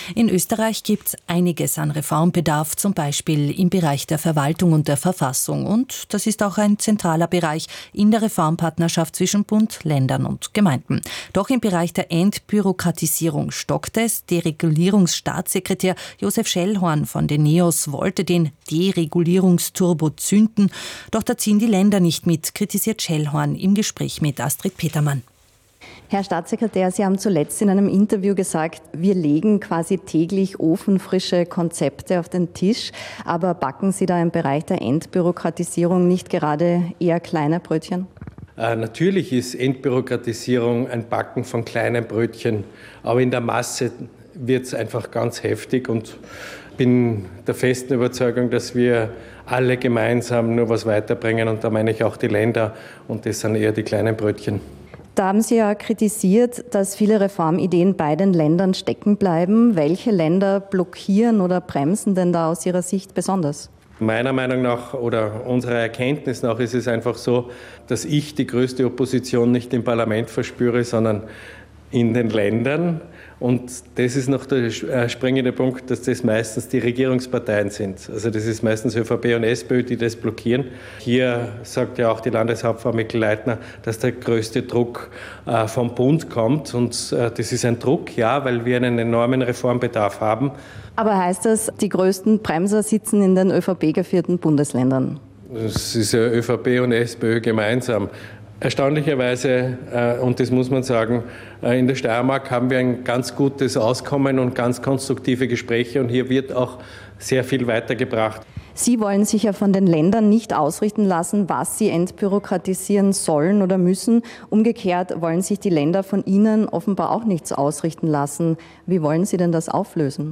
In Österreich gibt es einiges an Reformbedarf, zum Beispiel im Bereich der Verwaltung und der Verfassung. Und das ist auch ein zentraler Bereich in der Reformpartnerschaft zwischen Bund, Ländern und Gemeinden. Doch im Bereich der Entbürokratisierung stockt es. Deregulierungsstaatssekretär Josef Schellhorn von den NEOS wollte den Deregulierungsturbo zünden. Doch da ziehen die Länder nicht mit, kritisiert Schellhorn im Gespräch mit Astrid Petermann. Herr Staatssekretär, Sie haben zuletzt in einem Interview gesagt, wir legen quasi täglich ofenfrische Konzepte auf den Tisch, aber backen Sie da im Bereich der Entbürokratisierung nicht gerade eher kleine Brötchen? Natürlich ist Entbürokratisierung ein Backen von kleinen Brötchen, aber in der Masse wird es einfach ganz heftig und ich bin der festen Überzeugung, dass wir alle gemeinsam nur was weiterbringen und da meine ich auch die Länder und das sind eher die kleinen Brötchen. Da haben Sie ja kritisiert, dass viele Reformideen bei den Ländern stecken bleiben. Welche Länder blockieren oder bremsen denn da aus Ihrer Sicht besonders? Meiner Meinung nach oder unserer Erkenntnis nach ist es einfach so, dass ich die größte Opposition nicht im Parlament verspüre, sondern in den Ländern. Und das ist noch der springende Punkt, dass das meistens die Regierungsparteien sind. Also das ist meistens ÖVP und SPÖ, die das blockieren. Hier sagt ja auch die Landeshauptfrau Mikl-Leitner, dass der größte Druck vom Bund kommt. Und das ist ein Druck, ja, weil wir einen enormen Reformbedarf haben. Aber heißt das, die größten Bremser sitzen in den ÖVP-geführten Bundesländern? Das ist ja ÖVP und SPÖ gemeinsam. Erstaunlicherweise, und das muss man sagen, in der Steiermark haben wir ein ganz gutes Auskommen und ganz konstruktive Gespräche und hier wird auch sehr viel weitergebracht. Sie wollen sich ja von den Ländern nicht ausrichten lassen, was sie entbürokratisieren sollen oder müssen. Umgekehrt wollen sich die Länder von Ihnen offenbar auch nichts ausrichten lassen. Wie wollen Sie denn das auflösen?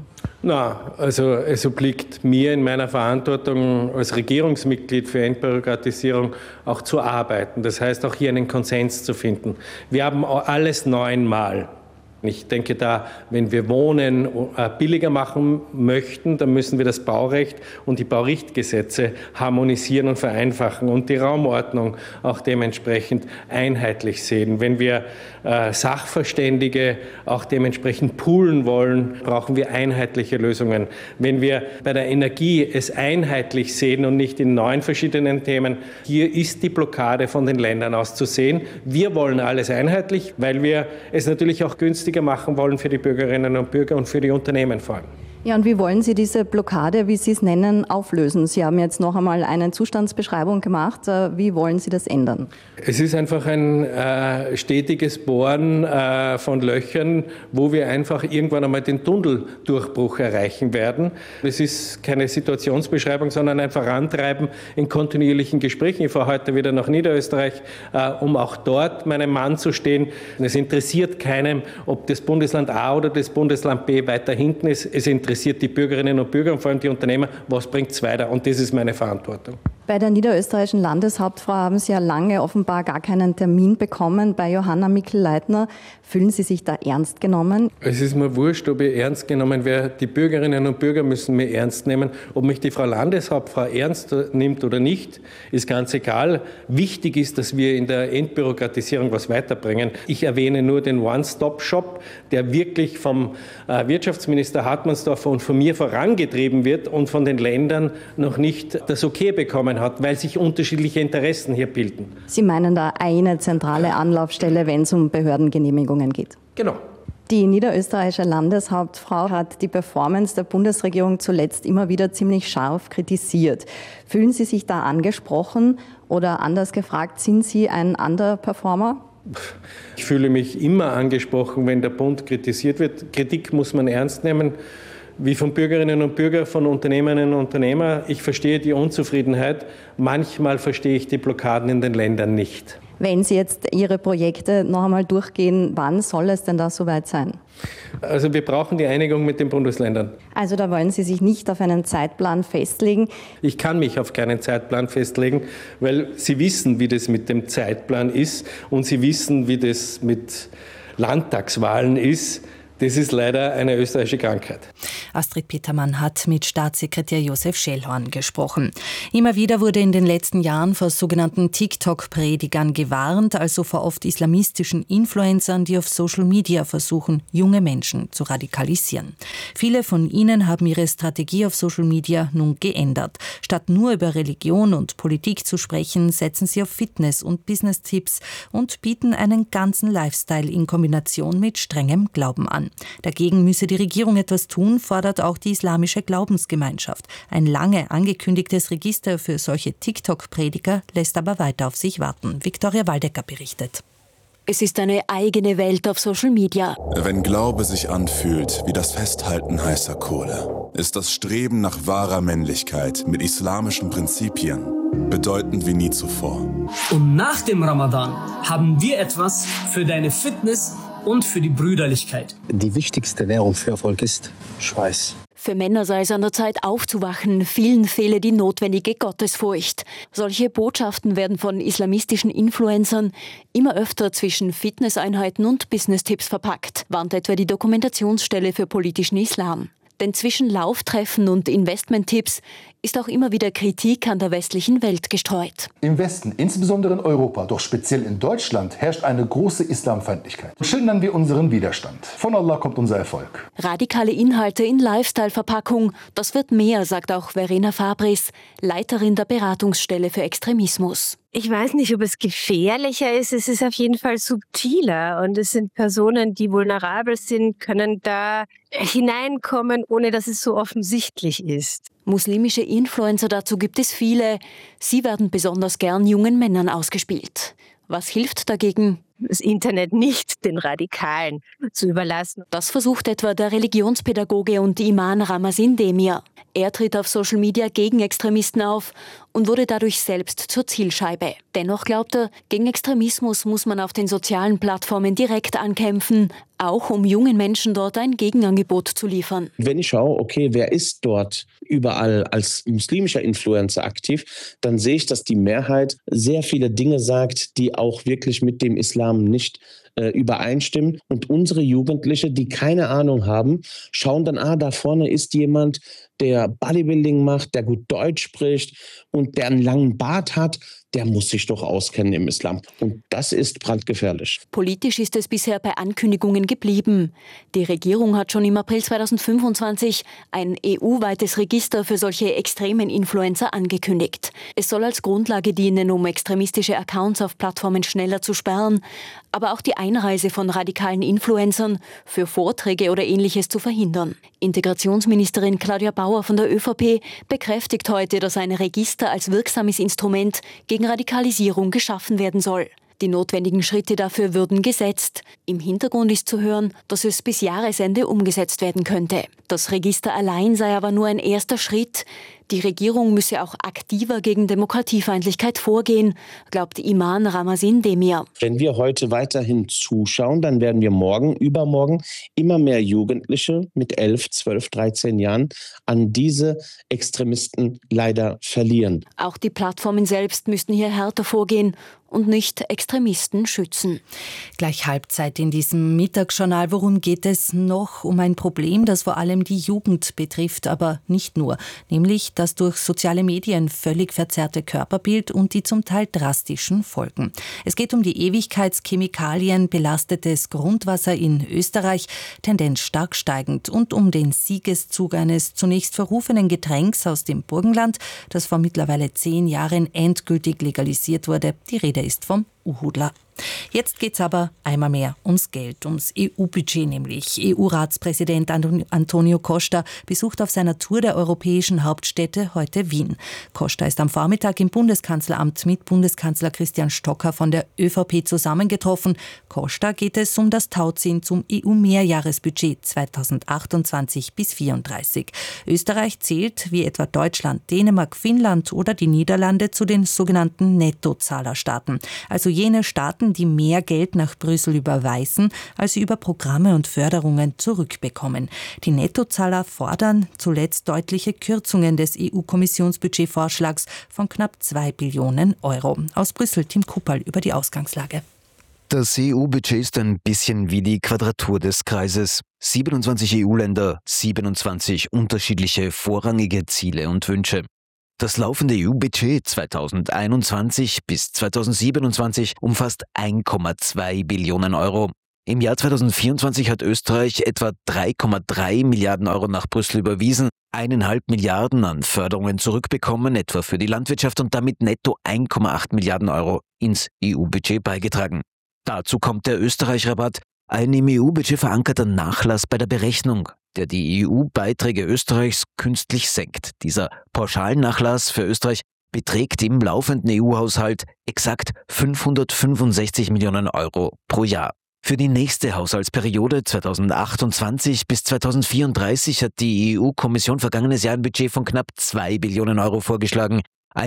Also es obliegt mir in meiner Verantwortung als Regierungsmitglied für Entbürokratisierung auch zu arbeiten. Das heißt auch hier einen Konsens zu finden. Wir haben alles 9-mal. Ich denke da, wenn wir Wohnen billiger machen möchten, dann müssen wir das Baurecht und die Baurichtgesetze harmonisieren und vereinfachen und die Raumordnung auch dementsprechend einheitlich sehen. Wenn wir Sachverständige auch dementsprechend poolen wollen, brauchen wir einheitliche Lösungen. Wenn wir bei der Energie es einheitlich sehen und nicht in 9 verschiedenen Themen, hier ist die Blockade von den Ländern aus zu sehen. Wir wollen alles einheitlich, weil wir es natürlich auch günstiger machen wollen für die Bürgerinnen und Bürger und für die Unternehmen vor allem. Ja, und wie wollen Sie diese Blockade, wie Sie es nennen, auflösen? Sie haben jetzt noch einmal eine Zustandsbeschreibung gemacht. Wie wollen Sie das ändern? Es ist einfach ein stetiges Bohren von Löchern, wo wir einfach irgendwann einmal den Tunneldurchbruch erreichen werden. Es ist keine Situationsbeschreibung, sondern ein Vorantreiben in kontinuierlichen Gesprächen. Ich fahre heute wieder nach Niederösterreich, um auch dort meinem Mann zu stehen. Es interessiert keinem, ob das Bundesland A oder das Bundesland B weiter hinten ist. Es interessiert die Bürgerinnen und Bürger und vor allem die Unternehmer, was bringt es weiter? Und das ist meine Verantwortung. Bei der niederösterreichischen Landeshauptfrau haben Sie ja lange offenbar gar keinen Termin bekommen bei Johanna Mikl-Leitner. Fühlen Sie sich da ernst genommen? Es ist mir wurscht, ob ich ernst genommen werde. Die Bürgerinnen und Bürger müssen mich ernst nehmen. Ob mich die Frau Landeshauptfrau ernst nimmt oder nicht, ist ganz egal. Wichtig ist, dass wir in der Entbürokratisierung was weiterbringen. Ich erwähne nur den One-Stop-Shop, der wirklich vom Wirtschaftsminister Hartmannsdorfer und von mir vorangetrieben wird und von den Ländern noch nicht das Okay bekommen hat, weil sich unterschiedliche Interessen hier bilden. Sie meinen da eine zentrale Anlaufstelle, wenn es um Behördengenehmigungen geht? Genau. Die niederösterreichische Landeshauptfrau hat die Performance der Bundesregierung zuletzt immer wieder ziemlich scharf kritisiert. Fühlen Sie sich da angesprochen oder anders gefragt, sind Sie ein Underperformer? Ich fühle mich immer angesprochen, wenn der Bund kritisiert wird. Kritik muss man ernst nehmen. Wie von Bürgerinnen und Bürgern, von Unternehmerinnen und Unternehmern. Ich verstehe die Unzufriedenheit. Manchmal verstehe ich die Blockaden in den Ländern nicht. Wenn Sie jetzt Ihre Projekte noch einmal durchgehen, wann soll es denn da soweit sein? Also wir brauchen die Einigung mit den Bundesländern. Also da wollen Sie sich nicht auf einen Zeitplan festlegen? Ich kann mich auf keinen Zeitplan festlegen, weil Sie wissen, wie das mit dem Zeitplan ist und Sie wissen, wie das mit Landtagswahlen ist. Das ist leider eine österreichische Krankheit. Astrid Petermann hat mit Staatssekretär Josef Schellhorn gesprochen. Immer wieder wurde in den letzten Jahren vor sogenannten TikTok-Predigern gewarnt, also vor oft islamistischen Influencern, die auf Social Media versuchen, junge Menschen zu radikalisieren. Viele von ihnen haben ihre Strategie auf Social Media nun geändert. Statt nur über Religion und Politik zu sprechen, setzen sie auf Fitness- und Business-Tipps und bieten einen ganzen Lifestyle in Kombination mit strengem Glauben an. Dagegen müsse die Regierung etwas tun, fordert auch die islamische Glaubensgemeinschaft. Ein lange angekündigtes Register für solche TikTok-Prediger lässt aber weiter auf sich warten. Viktoria Waldecker berichtet. Es ist eine eigene Welt auf Social Media. Wenn Glaube sich anfühlt wie das Festhalten heißer Kohle, ist das Streben nach wahrer Männlichkeit mit islamischen Prinzipien bedeutend wie nie zuvor. Und nach dem Ramadan haben wir etwas für deine Fitness und für die Brüderlichkeit. Die wichtigste Währung für Erfolg ist Schweiß. Für Männer sei es an der Zeit aufzuwachen, vielen fehle die notwendige Gottesfurcht. Solche Botschaften werden von islamistischen Influencern immer öfter zwischen Fitnesseinheiten und Business-Tipps verpackt, warnt etwa die Dokumentationsstelle für politischen Islam. Denn zwischen Lauftreffen und Investmenttipps ist auch immer wieder Kritik an der westlichen Welt gestreut. Im Westen, insbesondere in Europa, doch speziell in Deutschland, herrscht eine große Islamfeindlichkeit. Schildern wir unseren Widerstand. Von Allah kommt unser Erfolg. Radikale Inhalte in Lifestyle-Verpackung, das wird mehr, sagt auch Verena Fabris, Leiterin der Beratungsstelle für Extremismus. Ich weiß nicht, ob es gefährlicher ist. Es ist auf jeden Fall subtiler. Und es sind Personen, die vulnerabel sind, können da hineinkommen, ohne dass es so offensichtlich ist. Muslimische Influencer, dazu gibt es viele. Sie werden besonders gern jungen Männern ausgespielt. Was hilft dagegen? Das Internet nicht den Radikalen zu überlassen. Das versucht etwa der Religionspädagoge und Imam Ramazin Demir. Er tritt auf Social Media gegen Extremisten auf und wurde dadurch selbst zur Zielscheibe. Dennoch glaubt er, gegen Extremismus muss man auf den sozialen Plattformen direkt ankämpfen, auch um jungen Menschen dort ein Gegenangebot zu liefern. Wenn ich schaue, okay, wer ist dort überall als muslimischer Influencer aktiv, dann sehe ich, dass die Mehrheit sehr viele Dinge sagt, die auch wirklich mit dem Islam nicht übereinstimmen. Und unsere Jugendliche, die keine Ahnung haben, schauen dann, da vorne ist jemand, der Bodybuilding macht, der gut Deutsch spricht und der einen langen Bart hat, der muss sich doch auskennen im Islam. Und das ist brandgefährlich. Politisch ist es bisher bei Ankündigungen geblieben. Die Regierung hat schon im April 2025 ein EU-weites Register für solche extremen Influencer angekündigt. Es soll als Grundlage dienen, um extremistische Accounts auf Plattformen schneller zu sperren, aber auch die Einreise von radikalen Influencern für Vorträge oder Ähnliches zu verhindern. Integrationsministerin Claudia Bauer von der ÖVP bekräftigt heute, dass ein Register als wirksames Instrument gegen Radikalisierung geschaffen werden soll. Die notwendigen Schritte dafür würden gesetzt. Im Hintergrund ist zu hören, dass es bis Jahresende umgesetzt werden könnte. Das Register allein sei aber nur ein erster Schritt. Die Regierung müsse auch aktiver gegen Demokratiefeindlichkeit vorgehen, glaubt Imam Ramazin Demir. Wenn wir heute weiterhin zuschauen, dann werden wir morgen, übermorgen immer mehr Jugendliche mit 11, 12, 13 Jahren an diese Extremisten leider verlieren. Auch die Plattformen selbst müssten hier härter vorgehen und nicht Extremisten schützen. Gleich Halbzeit in diesem Mittagsjournal. Worum geht es noch? Um ein Problem, das vor allem die Jugend betrifft, aber nicht nur. Nämlich das durch soziale Medien völlig verzerrte Körperbild und die zum Teil drastischen Folgen. Es geht um die Ewigkeitschemikalien, belastetes Grundwasser in Österreich, Tendenz stark steigend, und um den Siegeszug eines zunächst verrufenen Getränks aus dem Burgenland, das vor mittlerweile 10 Jahren endgültig legalisiert wurde. Die Rede ist vom Uhudler. Jetzt geht's aber einmal mehr ums Geld, ums EU-Budget nämlich. EU-Ratspräsident Antonio Costa besucht auf seiner Tour der europäischen Hauptstädte heute Wien. Costa ist am Vormittag im Bundeskanzleramt mit Bundeskanzler Christian Stocker von der ÖVP zusammengetroffen. Costa geht es um das Tauziehen zum EU-Mehrjahresbudget 2028 bis 2034. Österreich zählt, wie etwa Deutschland, Dänemark, Finnland oder die Niederlande, zu den sogenannten Nettozahlerstaaten. Also jene Staaten, die mehr Geld nach Brüssel überweisen, als sie über Programme und Förderungen zurückbekommen. Die Nettozahler fordern zuletzt deutliche Kürzungen des EU-Kommissionsbudgetvorschlags von knapp 2 Billionen Euro. Aus Brüssel Tim Kupperl über die Ausgangslage. Das EU-Budget ist ein bisschen wie die Quadratur des Kreises. 27 EU-Länder, 27 unterschiedliche vorrangige Ziele und Wünsche. Das laufende EU-Budget 2021 bis 2027 umfasst 1,2 Billionen Euro. Im Jahr 2024 hat Österreich etwa 3,3 Milliarden Euro nach Brüssel überwiesen, 1,5 Milliarden an Förderungen zurückbekommen, etwa für die Landwirtschaft, und damit netto 1,8 Milliarden Euro ins EU-Budget beigetragen. Dazu kommt der Österreich-Rabatt, ein im EU-Budget verankerter Nachlass bei der Berechnung, der die EU-Beiträge Österreichs künstlich senkt. Dieser Pauschalnachlass für Österreich beträgt im laufenden EU-Haushalt exakt 565 Millionen Euro pro Jahr. Für die nächste Haushaltsperiode 2028 bis 2034 hat die EU-Kommission vergangenes Jahr ein Budget von knapp 2 Billionen Euro vorgeschlagen,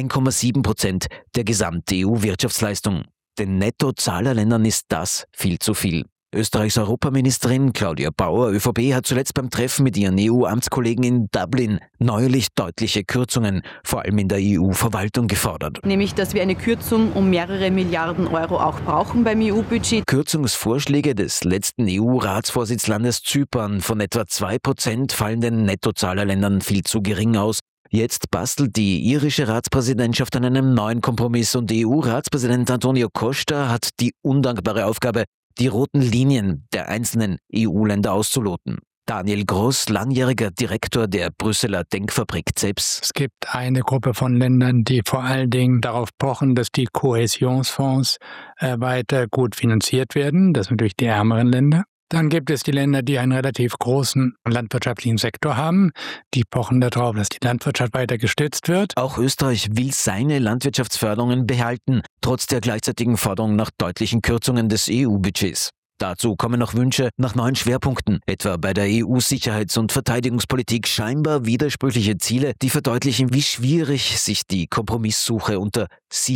1,7% der Gesamt-EU-Wirtschaftsleistung. Den Nettozahlerländern ist das viel zu viel. Österreichs Europaministerin Claudia Bauer, ÖVP, hat zuletzt beim Treffen mit ihren EU-Amtskollegen in Dublin neuerlich deutliche Kürzungen, vor allem in der EU-Verwaltung, gefordert. Nämlich, dass wir eine Kürzung um mehrere Milliarden Euro auch brauchen beim EU-Budget. Kürzungsvorschläge des letzten EU-Ratsvorsitzlandes Zypern von etwa 2% fallen den Nettozahlerländern viel zu gering aus. Jetzt bastelt die irische Ratspräsidentschaft an einem neuen Kompromiss und EU-Ratspräsident Antonio Costa hat die undankbare Aufgabe, die roten Linien der einzelnen EU-Länder auszuloten. Daniel Gross, langjähriger Direktor der Brüsseler Denkfabrik CEPS. Es gibt eine Gruppe von Ländern, die vor allen Dingen darauf pochen, dass die Kohäsionsfonds weiter gut finanziert werden. Das sind natürlich die ärmeren Länder. Dann gibt es die Länder, die einen relativ großen landwirtschaftlichen Sektor haben. Die pochen darauf, dass die Landwirtschaft weiter gestützt wird. Auch Österreich will seine Landwirtschaftsförderungen behalten, trotz der gleichzeitigen Forderung nach deutlichen Kürzungen des EU-Budgets. Dazu kommen noch Wünsche nach neuen Schwerpunkten, etwa bei der EU-Sicherheits- und Verteidigungspolitik, scheinbar widersprüchliche Ziele, die verdeutlichen, wie schwierig sich die Kompromisssuche unter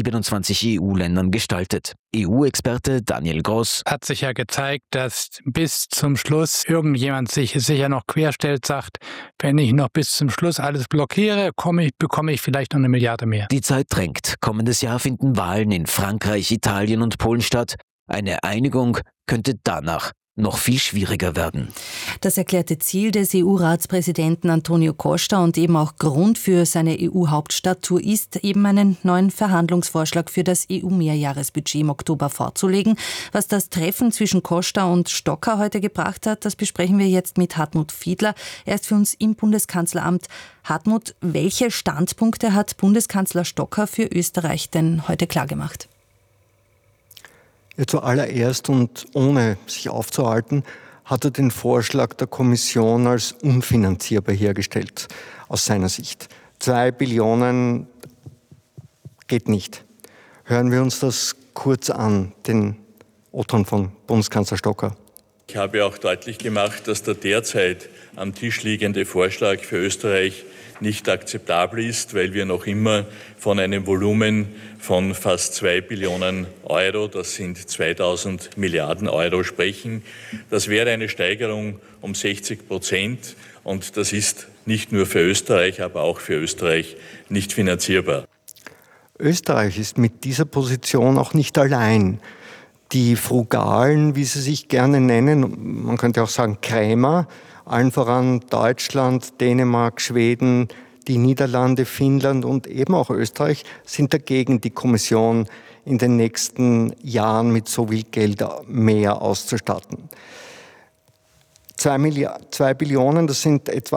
27 EU-Ländern gestaltet. EU-Experte Daniel Gross hat sich ja gezeigt, dass bis zum Schluss irgendjemand sich sicher noch querstellt, sagt, wenn ich noch bis zum Schluss alles blockiere, bekomme ich vielleicht noch 1 Milliarde mehr. Die Zeit drängt. Kommendes Jahr finden Wahlen in Frankreich, Italien und Polen statt. Eine Einigung könnte danach noch viel schwieriger werden. Das erklärte Ziel des EU-Ratspräsidenten Antonio Costa und eben auch Grund für seine EU-Hauptstadttour ist, eben einen neuen Verhandlungsvorschlag für das EU-Mehrjahresbudget im Oktober vorzulegen. Was das Treffen zwischen Costa und Stocker heute gebracht hat, das besprechen wir jetzt mit Hartmut Fiedler. Er ist für uns im Bundeskanzleramt. Hartmut, welche Standpunkte hat Bundeskanzler Stocker für Österreich denn heute klargemacht? Ja, zuallererst und ohne sich aufzuhalten, hat er den Vorschlag der Kommission als unfinanzierbar hergestellt, aus seiner Sicht. 2 Billionen geht nicht. Hören wir uns das kurz an, den O-Ton von Bundeskanzler Stocker. Ich habe auch deutlich gemacht, dass der derzeit am Tisch liegende Vorschlag für Österreich nicht akzeptabel ist, weil wir noch immer von einem Volumen von fast 2 Billionen Euro, das sind 2000 Milliarden Euro, sprechen. Das wäre eine Steigerung um 60% und das ist nicht nur für Österreich, aber auch für Österreich nicht finanzierbar. Österreich ist mit dieser Position auch nicht allein. Die Frugalen, wie sie sich gerne nennen, man könnte auch sagen Krämer, allen voran Deutschland, Dänemark, Schweden, die Niederlande, Finnland und eben auch Österreich, sind dagegen, die Kommission in den nächsten Jahren mit so viel Geld mehr auszustatten. 2 Billionen, das sind etwa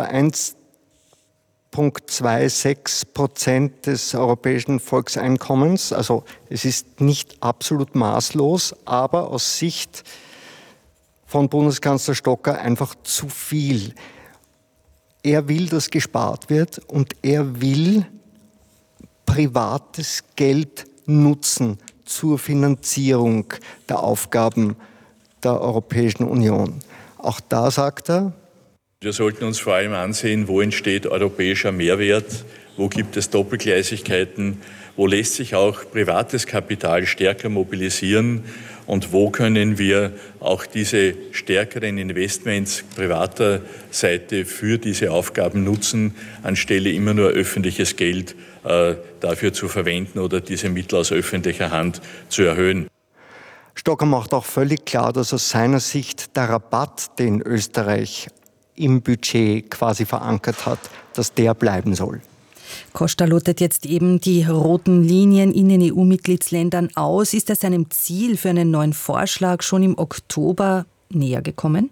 1,26% des europäischen Volkseinkommens. Also es ist nicht absolut maßlos, aber aus Sicht von Bundeskanzler Stocker einfach zu viel. Er will, dass gespart wird und er will privates Geld nutzen zur Finanzierung der Aufgaben der Europäischen Union. Auch da sagt er, wir sollten uns vor allem ansehen, wo entsteht europäischer Mehrwert, wo gibt es Doppelgleisigkeiten, wo lässt sich auch privates Kapital stärker mobilisieren und wo können wir auch diese stärkeren Investments privater Seite für diese Aufgaben nutzen, anstelle immer nur öffentliches Geld dafür zu verwenden oder diese Mittel aus öffentlicher Hand zu erhöhen. Stocker macht auch völlig klar, dass aus seiner Sicht der Rabatt, den Österreich im Budget quasi verankert hat, dass der bleiben soll. Costa lotet jetzt eben die roten Linien in den EU-Mitgliedsländern aus. Ist er seinem Ziel für einen neuen Vorschlag schon im Oktober näher gekommen?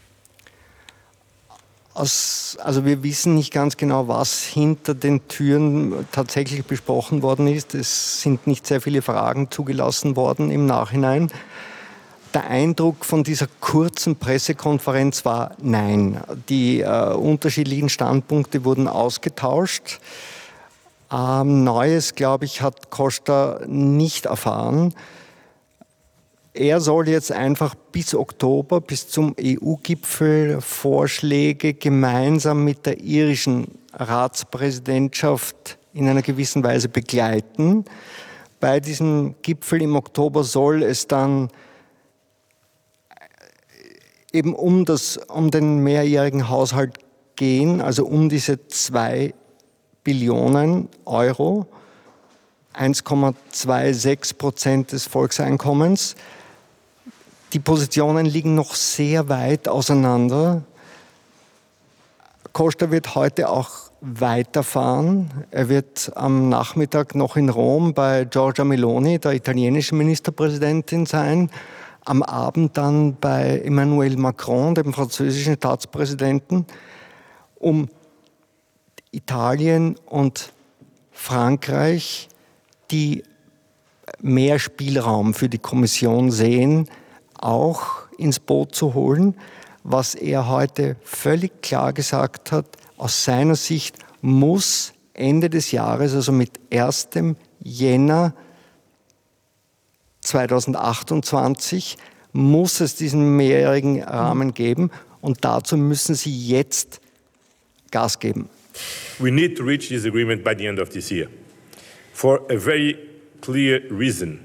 Also wir wissen nicht ganz genau, was hinter den Türen tatsächlich besprochen worden ist. Es sind nicht sehr viele Fragen zugelassen worden im Nachhinein. Der Eindruck von dieser kurzen Pressekonferenz war nein. Die unterschiedlichen Standpunkte wurden ausgetauscht. Neues, glaube ich, hat Costa nicht erfahren. Er soll jetzt einfach bis Oktober, bis zum EU-Gipfel Vorschläge gemeinsam mit der irischen Ratspräsidentschaft in einer gewissen Weise begleiten. Bei diesem Gipfel im Oktober soll es dann eben um den mehrjährigen Haushalt gehen, also um diese 2 Billionen Euro, 1,26% des Volkseinkommens. Die Positionen liegen noch sehr weit auseinander. Costa wird heute auch weiterfahren. Er wird am Nachmittag noch in Rom bei Giorgia Meloni, der italienischen Ministerpräsidentin, sein. Am Abend dann bei Emmanuel Macron, dem französischen Staatspräsidenten, um Italien und Frankreich, die mehr Spielraum für die Kommission sehen, auch ins Boot zu holen. Was er heute völlig klar gesagt hat, aus seiner Sicht muss Ende des Jahres, also mit 1. Jänner 2028, muss es diesen mehrjährigen Rahmen geben und dazu müssen sie jetzt Gas geben. We need to reach this agreement by the end of this year for a very clear reason.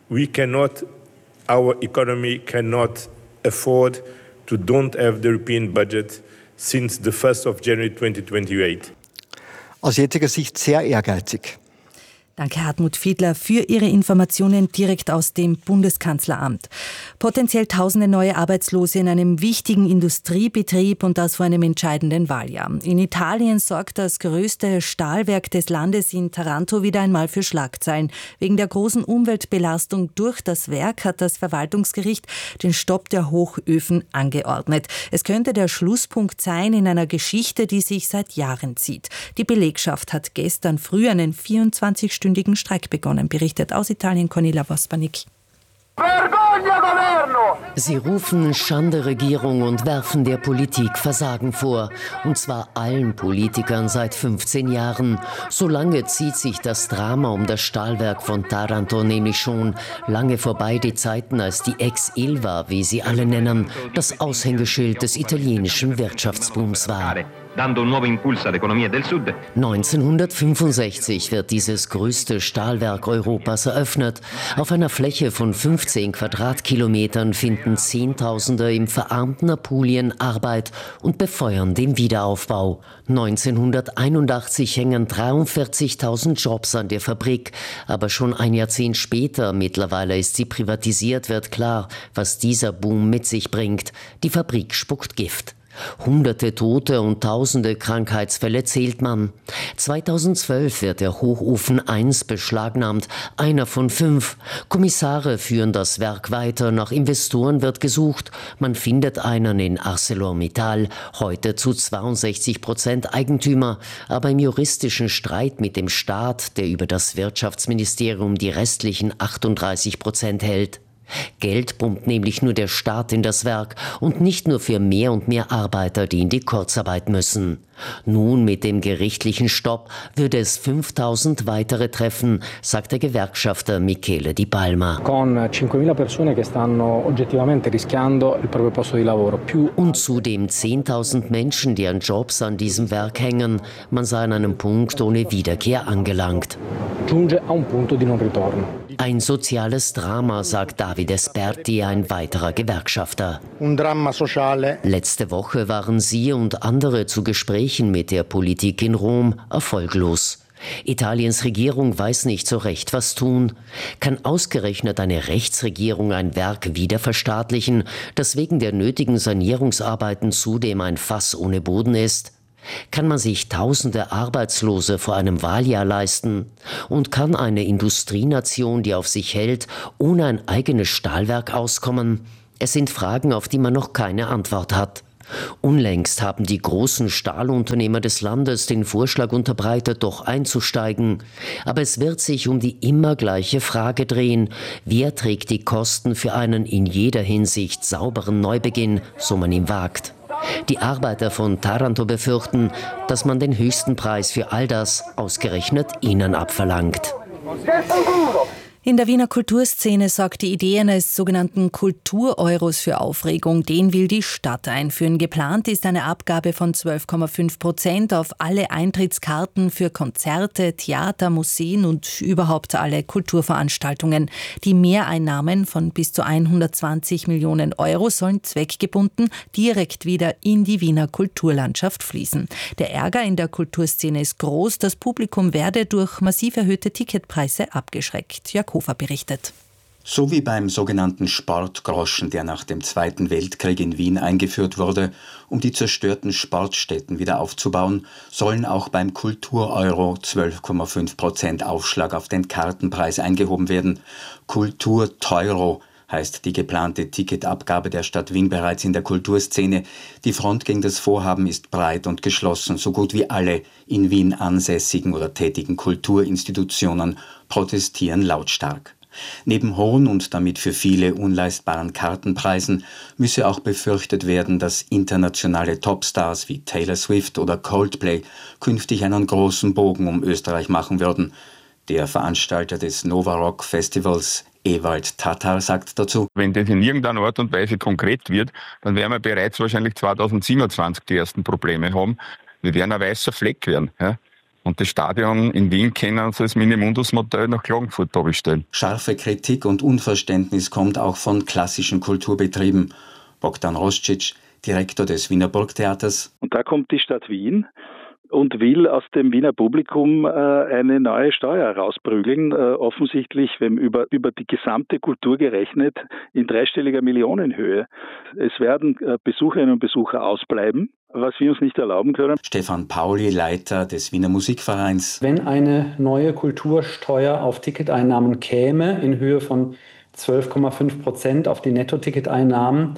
Our economy cannot afford to don't have the European budget since the 1st of January 2028. Aus jetziger Sicht sehr ehrgeizig. Danke, Hartmut Fiedler, für Ihre Informationen direkt aus dem Bundeskanzleramt. Potenziell tausende neue Arbeitslose in einem wichtigen Industriebetrieb und das vor einem entscheidenden Wahljahr. In Italien sorgt das größte Stahlwerk des Landes in Taranto wieder einmal für Schlagzeilen. Wegen der großen Umweltbelastung durch das Werk hat das Verwaltungsgericht den Stopp der Hochöfen angeordnet. Es könnte der Schlusspunkt sein in einer Geschichte, die sich seit Jahren zieht. Die Belegschaft hat gestern früh einen 24-stündigen Streik begonnen, berichtet aus Italien Cornelia Vospanik. Sie rufen Schande Regierung und werfen der Politik Versagen vor. Und zwar allen Politikern seit 15 Jahren. So lange zieht sich das Drama um das Stahlwerk von Taranto nämlich schon. Lange vorbei die Zeiten, als die Ex-Ilva, wie sie alle nennen, das Aushängeschild des italienischen Wirtschaftsbooms war. 1965 wird dieses größte Stahlwerk Europas eröffnet. Auf einer Fläche von 15 Quadratkilometern finden Zehntausende im verarmten Apulien Arbeit und befeuern den Wiederaufbau. 1981 hängen 43.000 Jobs an der Fabrik. Aber schon ein Jahrzehnt später, mittlerweile ist sie privatisiert, wird klar, was dieser Boom mit sich bringt. Die Fabrik spuckt Gift. Hunderte Tote und tausende Krankheitsfälle zählt man. 2012 wird der Hochofen 1 beschlagnahmt, einer von 5. Kommissare führen das Werk weiter, nach Investoren wird gesucht. Man findet einen in ArcelorMittal, heute zu 62% Eigentümer, aber im juristischen Streit mit dem Staat, der über das Wirtschaftsministerium die restlichen 38% hält. Geld pumpt nämlich nur der Staat in das Werk und nicht nur für mehr und mehr Arbeiter, die in die Kurzarbeit müssen. Nun mit dem gerichtlichen Stopp würde es 5000 weitere treffen, sagt der Gewerkschafter Michele Di Palma. Und zudem 10.000 Menschen, deren Jobs an diesem Werk hängen. Man sei an einem Punkt ohne Wiederkehr angelangt. Ein soziales Drama, sagt Davide Esperti, ein weiterer Gewerkschafter. Letzte Woche waren sie und andere zu Gesprächen mit der Politik in Rom erfolglos. Italiens Regierung weiß nicht so recht, was tun. Kann ausgerechnet eine Rechtsregierung ein Werk wieder verstaatlichen, das wegen der nötigen Sanierungsarbeiten zudem ein Fass ohne Boden ist? Kann man sich tausende Arbeitslose vor einem Wahljahr leisten? Und kann eine Industrienation, die auf sich hält, ohne ein eigenes Stahlwerk auskommen? Es sind Fragen, auf die man noch keine Antwort hat. Unlängst haben die großen Stahlunternehmer des Landes den Vorschlag unterbreitet, doch einzusteigen. Aber es wird sich um die immer gleiche Frage drehen. Wer trägt die Kosten für einen in jeder Hinsicht sauberen Neubeginn, so man ihn wagt? Die Arbeiter von Taranto befürchten, dass man den höchsten Preis für all das ausgerechnet ihnen abverlangt. In der Wiener Kulturszene sorgt die Idee eines sogenannten Kultur-Euros für Aufregung. Den will die Stadt einführen. Geplant ist eine Abgabe von 12,5% auf alle Eintrittskarten für Konzerte, Theater, Museen und überhaupt alle Kulturveranstaltungen. Die Mehreinnahmen von bis zu 120 Millionen Euro sollen zweckgebunden direkt wieder in die Wiener Kulturlandschaft fließen. Der Ärger in der Kulturszene ist groß. Das Publikum werde durch massiv erhöhte Ticketpreise abgeschreckt. Hofer berichtet. So wie beim sogenannten Sportgroschen, der nach dem Zweiten Weltkrieg in Wien eingeführt wurde, um die zerstörten Sportstätten wieder aufzubauen, sollen auch beim Kultur-Euro 12,5% Aufschlag auf den Kartenpreis eingehoben werden. Kultur-Teuro heißt die geplante Ticketabgabe der Stadt Wien bereits in der Kulturszene. Die Front gegen das Vorhaben ist breit und geschlossen. So gut wie alle in Wien ansässigen oder tätigen Kulturinstitutionen protestieren lautstark. Neben hohen und damit für viele unleistbaren Kartenpreisen müsse auch befürchtet werden, dass internationale Topstars wie Taylor Swift oder Coldplay künftig einen großen Bogen um Österreich machen würden. Der Veranstalter des Nova Rock Festivals, Ewald Tatar, sagt dazu: Wenn das in irgendeiner Art und Weise konkret wird, dann werden wir bereits wahrscheinlich 2027 die ersten Probleme haben. Wir werden ein weißer Fleck werden. Ja? Und das Stadion in Wien können uns als Minimundus-Modell nach Klagenfurt bestellen. Scharfe Kritik und Unverständnis kommt auch von klassischen Kulturbetrieben. Bogdan Roscic, Direktor des Wiener Burgtheaters. Und da kommt die Stadt Wien und will aus dem Wiener Publikum eine neue Steuer rausprügeln, offensichtlich wenn über die gesamte Kultur gerechnet in dreistelliger Millionenhöhe. Es werden Besucherinnen und Besucher ausbleiben, was wir uns nicht erlauben können. Stefan Pauli, Leiter des Wiener Musikvereins. Wenn eine neue Kultursteuer auf Ticketeinnahmen käme, in Höhe von 12,5% auf die Nettoticketeinnahmen,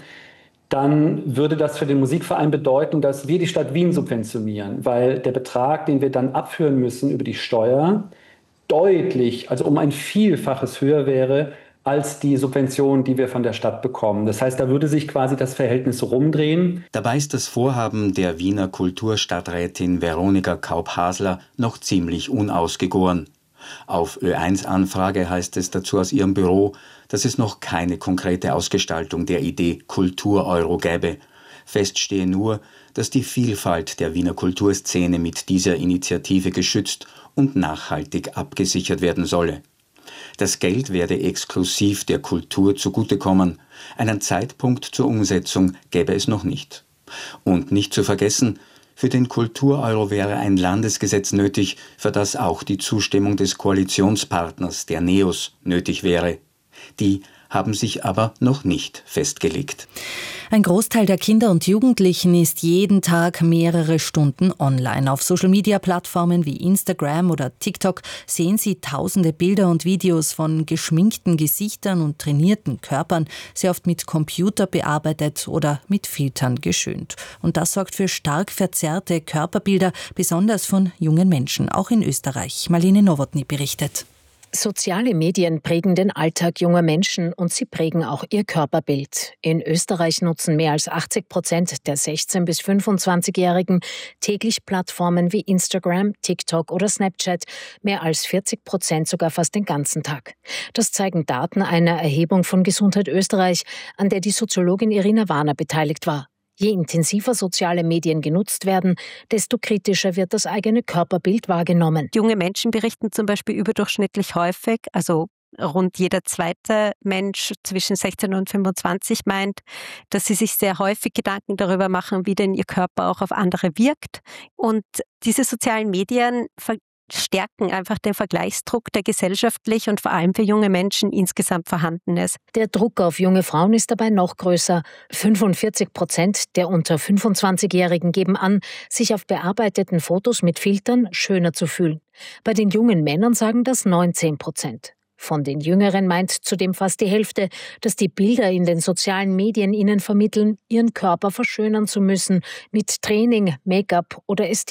dann würde das für den Musikverein bedeuten, dass wir die Stadt Wien subventionieren, weil der Betrag, den wir dann abführen müssen über die Steuer, deutlich, also um ein Vielfaches höher wäre als die Subvention, die wir von der Stadt bekommen. Das heißt, da würde sich quasi das Verhältnis rumdrehen. Dabei ist das Vorhaben der Wiener Kulturstadträtin Veronika Kaup-Hasler noch ziemlich unausgegoren. Auf Ö1-Anfrage heißt es dazu aus ihrem Büro, dass es noch keine konkrete Ausgestaltung der Idee Kultur-Euro gäbe. Fest stehe nur, dass die Vielfalt der Wiener Kulturszene mit dieser Initiative geschützt und nachhaltig abgesichert werden solle. Das Geld werde exklusiv der Kultur zugutekommen. Einen Zeitpunkt zur Umsetzung gäbe es noch nicht. Und nicht zu vergessen, für den Kultur-Euro wäre ein Landesgesetz nötig, für das auch die Zustimmung des Koalitionspartners, der NEOS, nötig wäre. Die haben sich aber noch nicht festgelegt. Ein Großteil der Kinder und Jugendlichen ist jeden Tag mehrere Stunden online. Auf Social-Media-Plattformen wie Instagram oder TikTok sehen sie tausende Bilder und Videos von geschminkten Gesichtern und trainierten Körpern, sehr oft mit Computer bearbeitet oder mit Filtern geschönt. Und das sorgt für stark verzerrte Körperbilder, besonders von jungen Menschen, auch in Österreich. Marlene Nowotny berichtet. Soziale Medien prägen den Alltag junger Menschen und sie prägen auch ihr Körperbild. In Österreich nutzen mehr als 80% der 16- bis 25-Jährigen täglich Plattformen wie Instagram, TikTok oder Snapchat, mehr als 40% sogar fast den ganzen Tag. Das zeigen Daten einer Erhebung von Gesundheit Österreich, an der die Soziologin Irina Warner beteiligt war. Je intensiver soziale Medien genutzt werden, desto kritischer wird das eigene Körperbild wahrgenommen. Junge Menschen berichten zum Beispiel überdurchschnittlich häufig, also rund jeder zweite Mensch zwischen 16 und 25 meint, dass sie sich sehr häufig Gedanken darüber machen, wie denn ihr Körper auch auf andere wirkt. Und diese sozialen Medien stärken einfach den Vergleichsdruck, der gesellschaftlich und vor allem für junge Menschen insgesamt vorhanden ist. Der Druck auf junge Frauen ist dabei noch größer. 45% der unter 25-Jährigen geben an, sich auf bearbeiteten Fotos mit Filtern schöner zu fühlen. Bei den jungen Männern sagen das 19%. Von den Jüngeren meint zudem fast die Hälfte, dass die Bilder in den sozialen Medien ihnen vermitteln, ihren Körper verschönern zu müssen mit Training, Make-up oder Ästhetik.